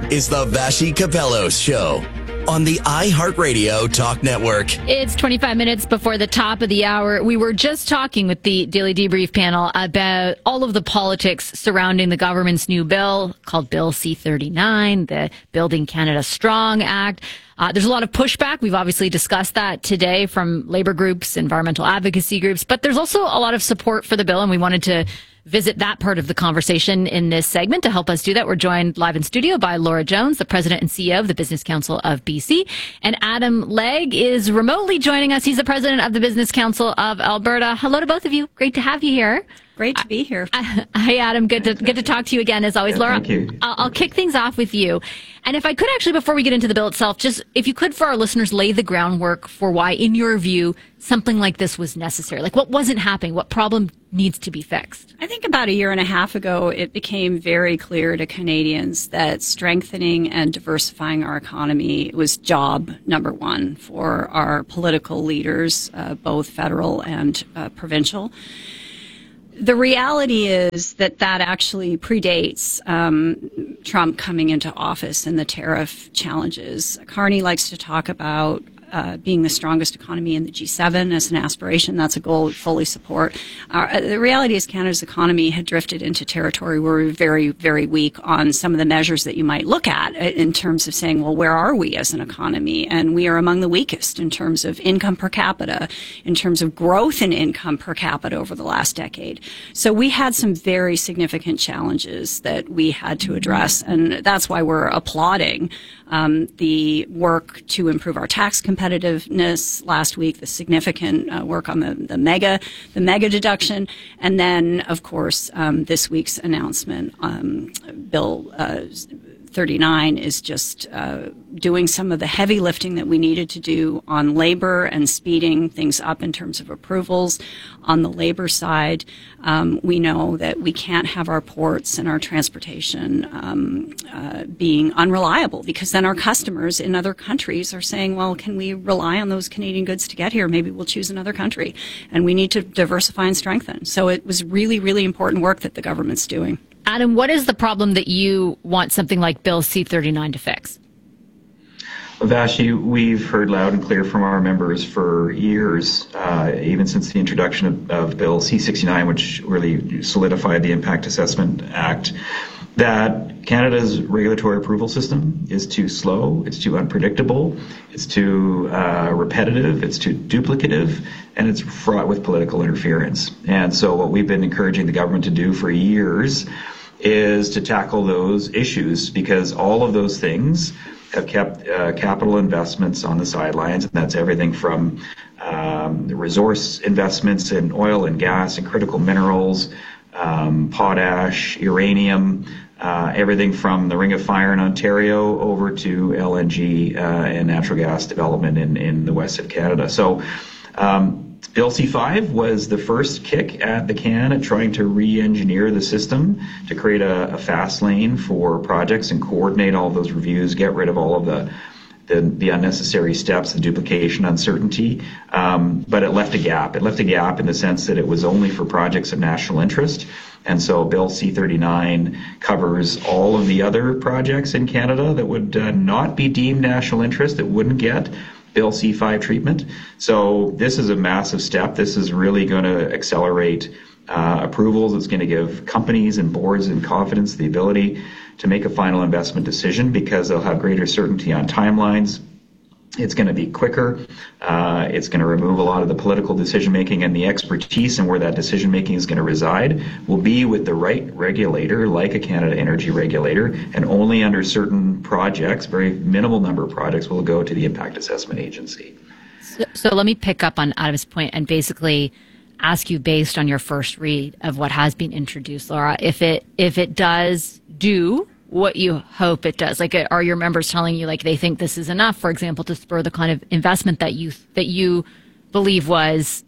is the Vassy Kapelos Show on the iHeartRadio Talk Network. It's 25 minutes before the top of the hour. We were just talking with the Daily Debrief panel about all of the politics surrounding the government's new bill called Bill C-39, the Building Canada Strong Act. There's a lot of pushback. We've obviously discussed that today from labor groups, environmental advocacy groups, but there's also a lot of support for the bill, and we wanted to visit that part of the conversation in this segment. To help us do that, we're joined live in studio by Laura Jones, the president and CEO of the Business Council of BC, and Adam Legge is remotely joining us. He's the president of the Business Council of Alberta. Hello to both of you. Great to have you here. Great to be here. Hi, Adam. Good to talk to you again, as always. Yeah, Laura, thank you. I'll kick things off with you. And if I could actually, before we get into the bill itself, just if you could, for our listeners, lay the groundwork for why, in your view, something like this was necessary. Like, what wasn't happening? What problem needs to be fixed? I think about a year and a half ago, it became very clear to Canadians that strengthening and diversifying our economy was job number one for our political leaders, both federal and provincial. The reality is that actually predates Trump coming into office and the tariff challenges. Carney likes to talk about being the strongest economy in the G7 as an aspiration. That's a goal we fully support. The reality is Canada's economy had drifted into territory where we were very, very weak on some of the measures that you might look at in terms of saying, well, where are we as an economy? And we are among the weakest in terms of income per capita, in terms of growth in income per capita over the last decade. So we had some very significant challenges that we had to address, and that's why we're applauding the work to improve our tax competitiveness last week, the significant work on the mega deduction, and then, of course, this week's announcement, Bill 39 is just doing some of the heavy lifting that we needed to do on labor and speeding things up in terms of approvals. On the labor side, we know that we can't have our ports and our transportation being unreliable, because then our customers in other countries are saying, well, can we rely on those Canadian goods to get here? Maybe we'll choose another country. And we need to diversify and strengthen. So it was really, really important work that the government's doing. Adam, what is the problem that you want something like Bill C-39 to fix? Vassy, we've heard loud and clear from our members for years, even since the introduction of Bill C-69, which really solidified the Impact Assessment Act, that Canada's regulatory approval system is too slow, it's too unpredictable, it's too repetitive, it's too duplicative, and it's fraught with political interference. And so what we've been encouraging the government to do for years is to tackle those issues, because all of those things have kept capital investments on the sidelines, and that's everything from the resource investments in oil and gas and critical minerals, potash, uranium, everything from the Ring of Fire in Ontario over to LNG and natural gas development in the west of Canada. So Bill C-5 was the first kick at the can at trying to re-engineer the system to create a fast lane for projects and coordinate all of those reviews, get rid of all of the unnecessary steps, the duplication, uncertainty. But it left a gap. It left a gap in the sense that it was only for projects of national interest. And so Bill C-39 covers all of the other projects in Canada that would not be deemed national interest, that wouldn't get Bill C-5 treatment. So this is a massive step. This is really going to accelerate approvals. It's going to give companies and boards and confidence the ability to make a final investment decision, because they'll have greater certainty on timelines. It's going to be quicker. It's going to remove a lot of the political decision-making, and the expertise and where that decision-making is going to reside will be with the right regulator, like a Canada Energy Regulator, and only under certain projects, very minimal number of projects, will go to the Impact Assessment Agency. So let me pick up on Adam's point and basically ask you, based on your first read of what has been introduced, Laura, if it does do what you hope it does. Like, are your members telling you, like, they think this is enough, for example, to spur the kind of investment that you believe was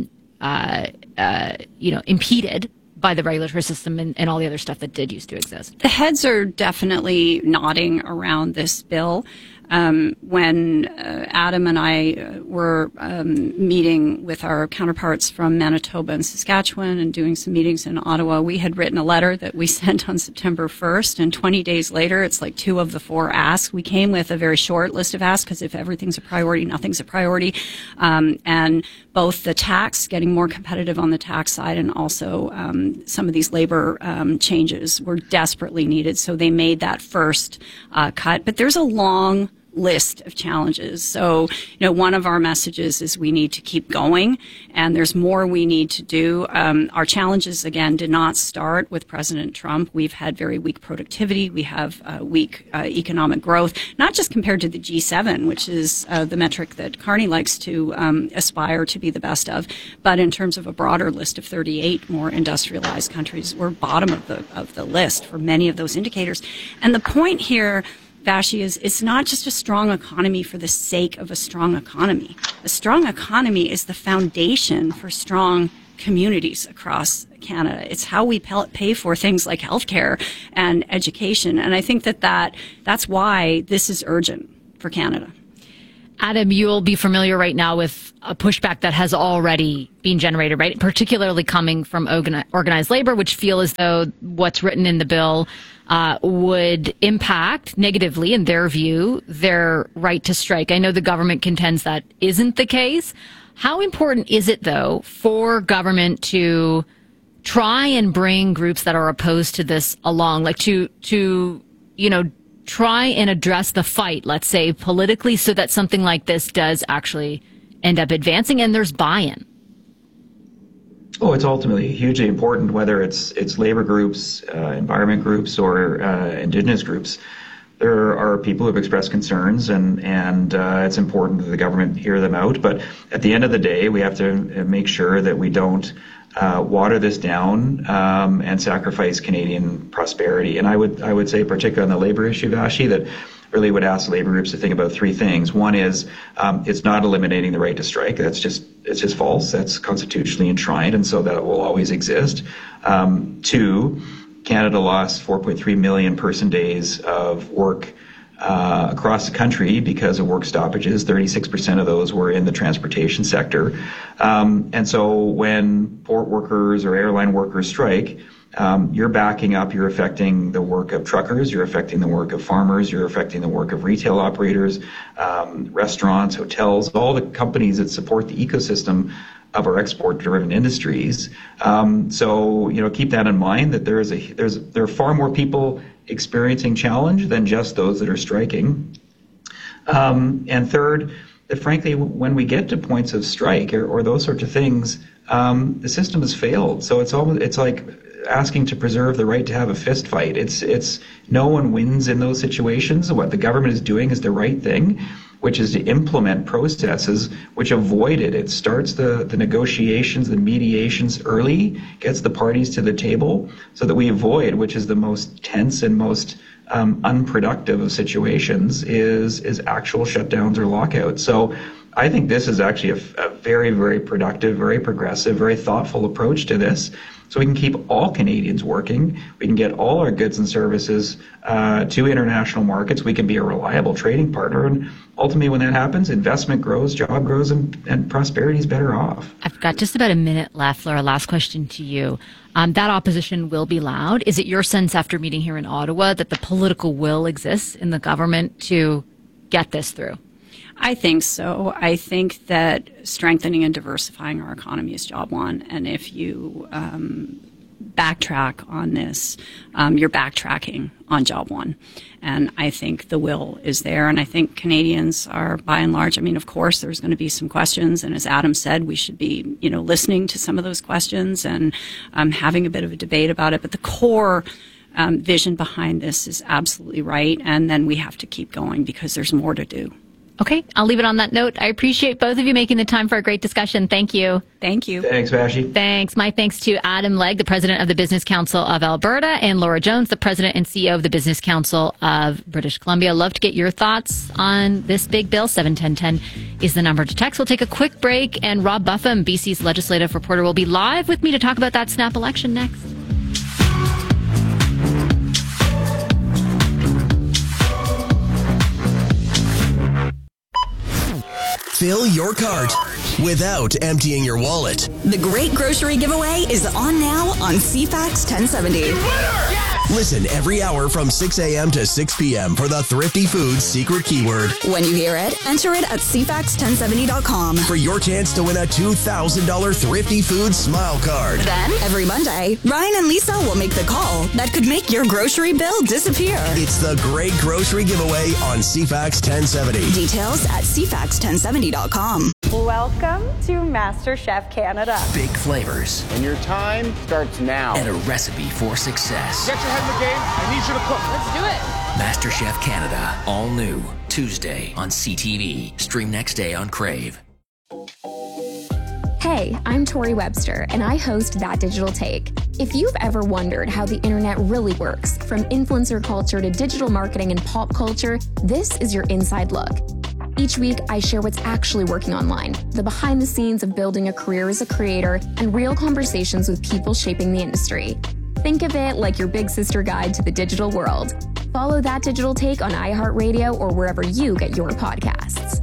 impeded by the regulatory system and all the other stuff that did used to exist? The heads are definitely nodding around this bill. When Adam and I were meeting with our counterparts from Manitoba and Saskatchewan and doing some meetings in Ottawa, we had written a letter that we sent on September 1st, and 20 days later, it's like 2 of the 4 asks. We came with a very short list of asks, because if everything's a priority, nothing's a priority. And both the tax, getting more competitive on the tax side, and also some of these labor changes were desperately needed. So they made that first cut. But there's a long list of challenges. So, one of our messages is we need to keep going, and there's more we need to do. Our challenges, again, did not start with President Trump. We've had very weak productivity. We have weak economic growth, not just compared to the G7, which is the metric that Carney likes to aspire to be the best of, but in terms of a broader list of 38 more industrialized countries, we're bottom of the list for many of those indicators. And the point here, Vashi, is it's not just a strong economy for the sake of a strong economy. A strong economy is the foundation for strong communities across Canada. It's how we pay for things like healthcare and education. And I think that's why this is urgent for Canada. Adam, you'll be familiar right now with a pushback that has already been generated, right? Particularly coming from organized labor, which feel as though what's written in the bill would impact negatively, in their view, their right to strike. I know the government contends that isn't the case. How important is it, though, for government to try and bring groups that are opposed to this along, like to try and address the fight, let's say, politically, so that something like this does actually end up advancing and there's buy-in? Oh, it's ultimately hugely important, whether it's labor groups, environment groups, or Indigenous groups. There are people who have expressed concerns, and it's important that the government hear them out. But at the end of the day, we have to make sure that we don't water this down and sacrifice Canadian prosperity. And I would say, particularly on the labor issue, Vashi, that really would ask labor groups to think about 3 things. One is it's not eliminating the right to strike. It's just false. That's constitutionally enshrined, and so that will always exist. 2, Canada lost 4.3 million person days of work across the country because of work stoppages. 36% of those were in the transportation sector. And so when port workers or airline workers strike, you're backing up, you're affecting the work of truckers, you're affecting the work of farmers, you're affecting the work of retail operators, restaurants, hotels, all the companies that support the ecosystem of our export-driven industries. So, keep that in mind, that there are far more people experiencing challenge than just those that are striking. And third, that frankly, when we get to points of strike or those sorts of things, the system has failed. So it's like asking to preserve the right to have a fist fight. It's no one wins in those situations. What the government is doing is the right thing, which is to implement processes which avoid it. It starts the negotiations, the mediations early, gets the parties to the table so that we avoid, which is the most tense and most unproductive of situations, is actual shutdowns or lockouts. So I think this is actually a very, very productive, very progressive, very thoughtful approach to this. So we can keep all Canadians working. We can get all our goods and services to international markets. We can be a reliable trading partner. And ultimately, when that happens, investment grows, job grows, and prosperity is better off. I've got just about a minute left, Laura. Last question to you. That opposition will be loud. Is it your sense after meeting here in Ottawa that the political will exists in the government to get this through? I think so. I think that strengthening and diversifying our economy is job one. And if you backtrack on this, you're backtracking on job one. And I think the will is there. And I think Canadians are, by and large, of course, there's going to be some questions. And as Adam said, we should be, listening to some of those questions and having a bit of a debate about it. But the core vision behind this is absolutely right. And then we have to keep going because there's more to do. Okay, I'll leave it on that note. I appreciate both of you making the time for a great discussion. Thank you. Thank you. Thanks, Vashi. Thanks. My thanks to Adam Legge, the president of the Business Council of Alberta, and Laura Jones, the president and CEO of the Business Council of British Columbia. Love to get your thoughts on this big bill. 71010 is the number to text. We'll take a quick break, and Rob Buffum, BC's legislative reporter, will be live with me to talk about that snap election next. Fill your cart without emptying your wallet. The Great Grocery Giveaway is on now on CFAX 1070. Listen every hour from 6 a.m. to 6 p.m. for the Thrifty Foods secret keyword. When you hear it, enter it at CFAX1070.com for your chance to win a $2,000 Thrifty Foods Smile Card. Then, every Monday, Ryan and Lisa will make the call that could make your grocery bill disappear. It's the Great Grocery Giveaway on CFAX 1070. Details at CFAX1070.com. Welcome to MasterChef Canada. Big flavors. And your time starts now. And a recipe for success. Get your head in the game. I need you to cook. Let's do it. MasterChef Canada. All new. Tuesday on CTV. Stream next day on Crave. Hey, I'm Tori Webster, and I host That Digital Take. If you've ever wondered how the internet really works, from influencer culture to digital marketing and pop culture, this is your inside look. Each week, I share what's actually working online, the behind the scenes of building a career as a creator, and real conversations with people shaping the industry. Think of it like your big sister guide to the digital world. Follow That Digital Take on iHeartRadio or wherever you get your podcasts.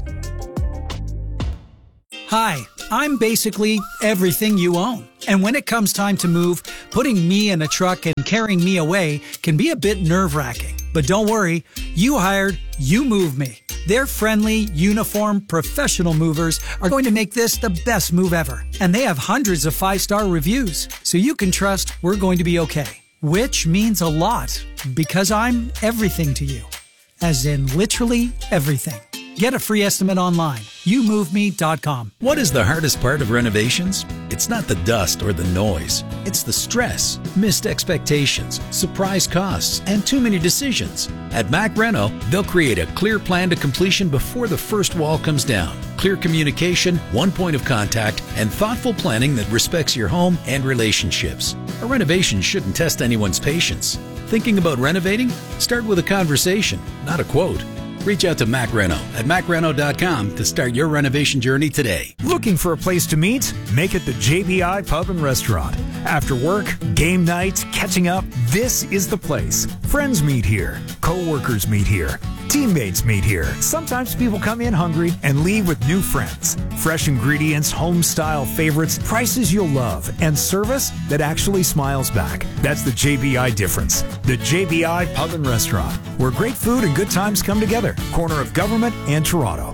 Hi, I'm basically everything you own. And when it comes time to move, putting me in a truck and carrying me away can be a bit nerve-wracking. But don't worry, You Hired, You Move Me. Their friendly, uniform, professional movers are going to make this the best move ever. And they have hundreds of 5-star reviews, so you can trust we're going to be okay. Which means a lot, because I'm everything to you. As in literally everything. Get a free estimate online. YouMoveMe.com. What is the hardest part of renovations? It's not the dust or the noise. It's the stress, missed expectations, surprise costs, and too many decisions. At Mac Reno, they'll create a clear plan to completion before the first wall comes down. Clear communication, one point of contact, and thoughtful planning that respects your home and relationships. A renovation shouldn't test anyone's patience. Thinking about renovating? Start with a conversation, not a quote. Reach out to Mac Reno at macreno.com to start your renovation journey today. Looking for a place to meet? Make it the JBI Pub and Restaurant. After work, game nights, catching up, this is the place. Friends meet here. Co-workers meet here. Teammates meet here. Sometimes people come in hungry and leave with new friends. Fresh ingredients, home-style favorites, prices you'll love, and service that actually smiles back. That's the JBI difference. The JBI Pub and Restaurant, where great food and good times come together. Corner of Government and Toronto.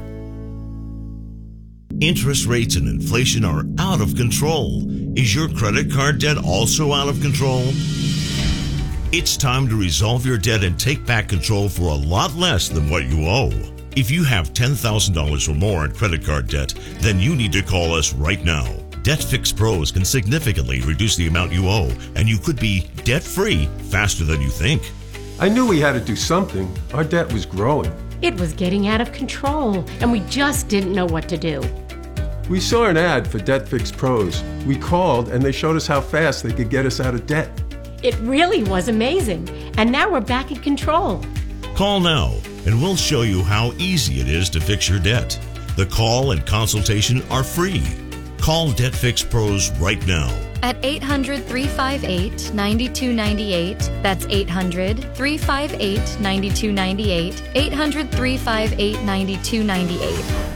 Interest rates and inflation are out of control. Is your credit card debt also out of control? It's time to resolve your debt and take back control for a lot less than what you owe. If you have $10,000 or more in credit card debt, then you need to call us right now. Debt Fix Pros can significantly reduce the amount you owe, and you could be debt-free faster than you think. I knew we had to do something. Our debt was growing. It was getting out of control, and we just didn't know what to do. We saw an ad for Debt Fix Pros. We called, and they showed us how fast they could get us out of debt. It really was amazing, and now we're back in control. Call now, and we'll show you how easy it is to fix your debt. The call and consultation are free. Call Debt Fix Pros right now. At 800-358-9298. That's 800-358-9298. 800-358-9298.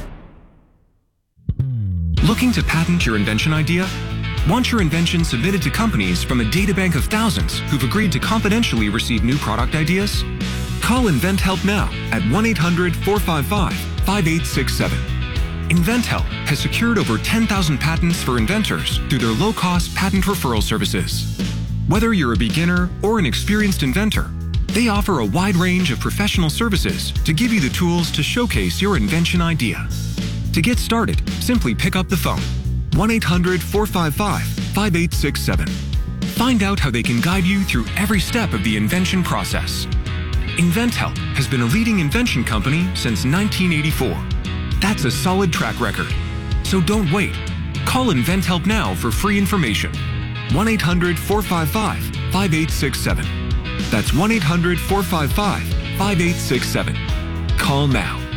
Looking to patent your invention idea? Want your invention submitted to companies from a databank of thousands who've agreed to confidentially receive new product ideas? Call InventHelp now at 1-800-455-5867. InventHelp has secured over 10,000 patents for inventors through their low-cost patent referral services. Whether you're a beginner or an experienced inventor, they offer a wide range of professional services to give you the tools to showcase your invention idea. To get started, simply pick up the phone. 1-800-455-5867. Find out how they can guide you through every step of the invention process. InventHelp has been a leading invention company since 1984. That's a solid track record. So don't wait. Call InventHelp now for free information. 1-800-455-5867. That's 1-800-455-5867. Call now.